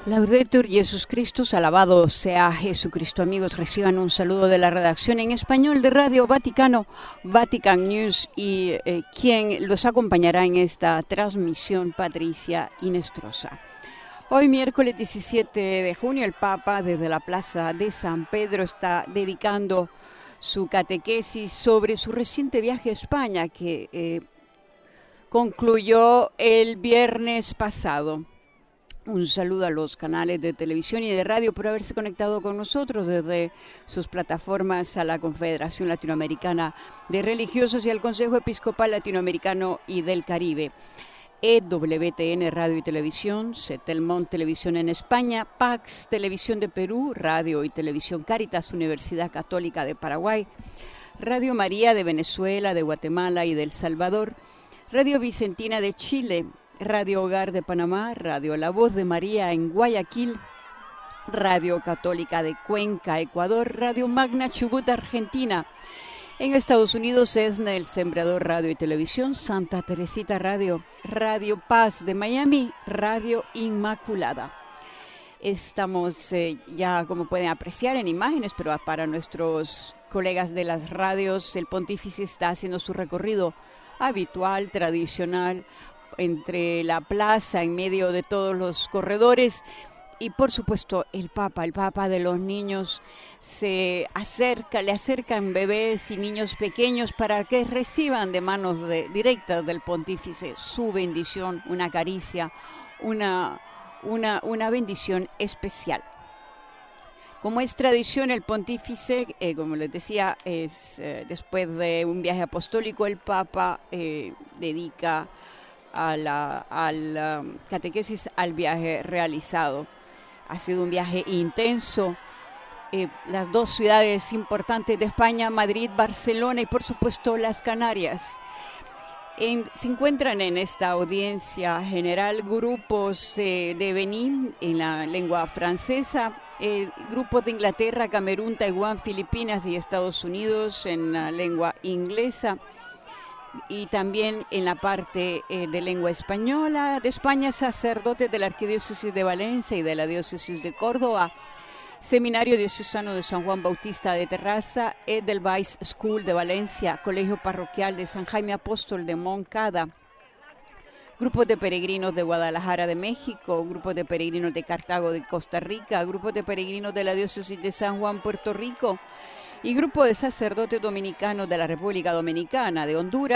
Laudetur Jesus Christus, alabado sea Jesucristo. Amigos, reciban un saludo de la redacción en español de Radio Vaticano, Vatican News, y quien los acompañará en esta transmisión, Patricia Inestrosa. Hoy, miércoles 17 de junio, el Papa, desde la Plaza de San Pedro, está dedicando su catequesis sobre su reciente viaje a España, que concluyó el viernes pasado. Un saludo a los canales de televisión y de radio por haberse conectado con nosotros desde sus plataformas, a la Confederación Latinoamericana de Religiosos y al Consejo Episcopal Latinoamericano y del Caribe. EWTN Radio y Televisión, Setelmont Televisión en España, Pax Televisión de Perú, Radio y Televisión Cáritas, Universidad Católica de Paraguay, Radio María de Venezuela, de Guatemala y de El Salvador, Radio Vicentina de Chile, Radio Hogar de Panamá, Radio La Voz de María en Guayaquil, Radio Católica de Cuenca, Ecuador, Radio Magna Chubut, Argentina. En Estados Unidos es El Sembrador Radio y Televisión, Santa Teresita Radio, Radio Paz de Miami, Radio Inmaculada. Estamos ya, como pueden apreciar en imágenes, pero para nuestros colegas de las radios, el Pontífice está haciendo su recorrido habitual, tradicional, entre la plaza, en medio de todos los corredores, y por supuesto el Papa de los niños, le acercan bebés y niños pequeños para que reciban de manos directas del Pontífice su bendición, una caricia, una bendición especial. Como es tradición, el Pontífice, como les decía, después de un viaje apostólico, el Papa dedica a la catequesis al viaje realizado. Ha sido un viaje intenso. Las dos ciudades importantes de España, Madrid, Barcelona y por supuesto las Canarias. Se encuentran en esta audiencia general grupos de Benín en la lengua francesa, grupos de Inglaterra, Camerún, Taiwán, Filipinas y Estados Unidos en la lengua inglesa, y también en la parte de lengua española de España, sacerdotes de la Arquidiócesis de Valencia y de la Diócesis de Córdoba, Seminario Diocesano de San Juan Bautista de Terrassa, Edelweiss School de Valencia, Colegio Parroquial de San Jaime Apóstol de Moncada, grupos de peregrinos de Guadalajara de México, grupos de peregrinos de Cartago de Costa Rica, grupos de peregrinos de la Diócesis de San Juan, Puerto Rico, y grupo de sacerdotes dominicanos de la República Dominicana, de Honduras,